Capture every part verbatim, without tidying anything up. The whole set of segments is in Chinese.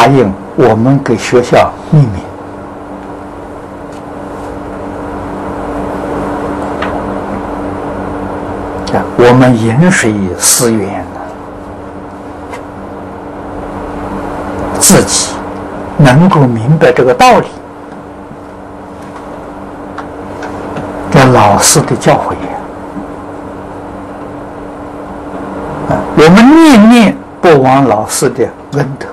答应我们给学校秘密。啊，我们饮水思源呢，自己能够明白这个道理，这老师的教诲呀，啊，我们念念不忘老师的恩德。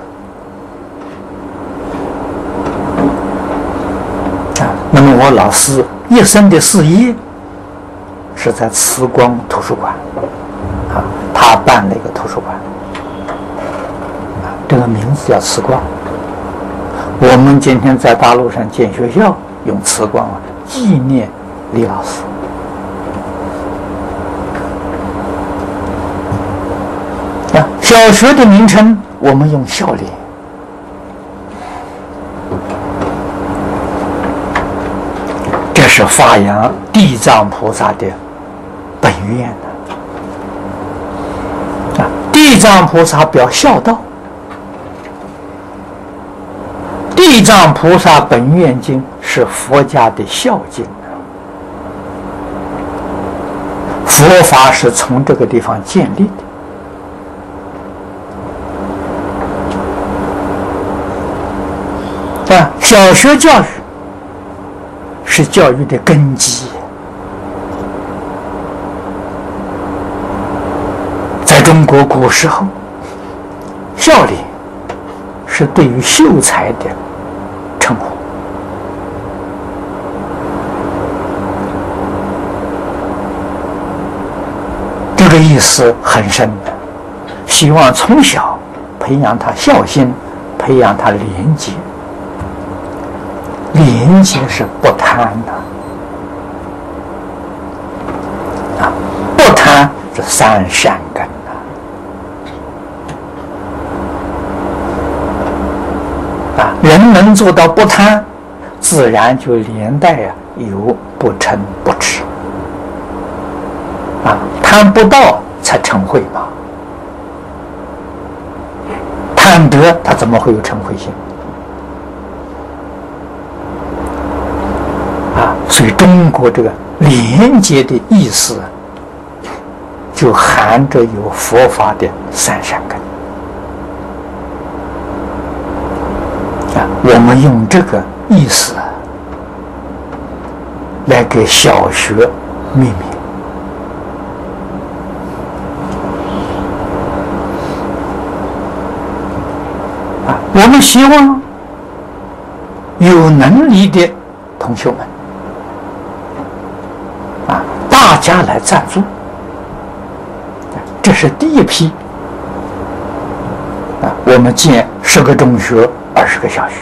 那么我老师一生的事业是在慈光图书馆，啊，他办了一个图书馆，啊，这个名字叫慈光。我们今天在大陆上建学校，用慈光啊纪念李老师。啊，小学的名称我们用孝廉。是发扬地藏菩萨的本愿的啊！地藏菩萨表孝道，地藏菩萨本愿经是佛家的孝经，佛法是从这个地方建立的啊！小学教育是教育的根基，在中国古时候，孝廉是对于秀才的称呼。这个意思很深的，希望从小培养他孝心，培养他廉洁。廉洁是不贪的啊，不贪这三善根啊，啊，人能做到不贪，自然就连带啊有不嗔不痴啊，贪不到才嗔恚嘛，贪得他怎么会有嗔恚心？所以中国这个廉洁的意思，就含着有佛法的三善根啊。我们用这个意思来给小学命名啊。我们希望有能力的同学们，大家来赞助，这是第一批啊。我们建十个中学，二十个小学。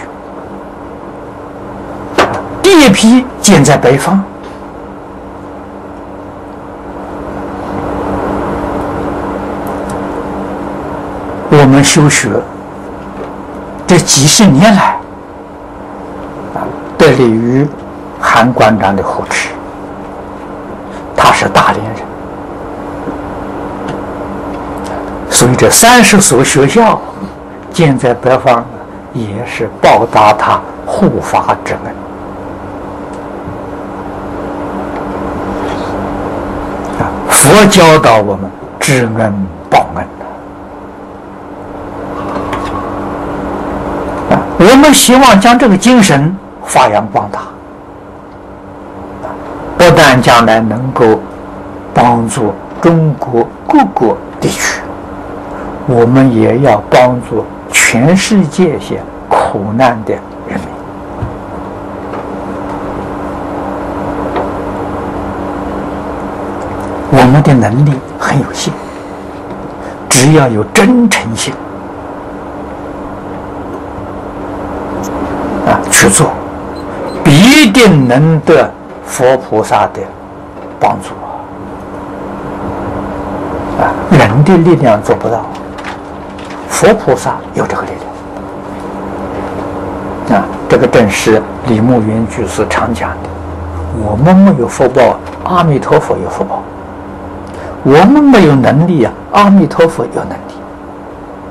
第一批建在北方，我们修学这几十年来啊，得力于韩馆长的扶持。他是大连人，所以这三十所学校建在北方，也是报答他护法之恩啊！佛教导我们知恩报恩啊！我们希望将这个精神发扬光大。不但将来能够帮助中国各个地区，我们也要帮助全世界些苦难的人民。我们的能力很有限，只要有真诚心啊去做，必定能得佛菩萨的帮助啊！人的力量做不到，佛菩萨有这个力量啊！这个正是李牧原居士常讲的：我们没有福报，阿弥陀佛有福报；我们没有能力啊，阿弥陀佛有能力。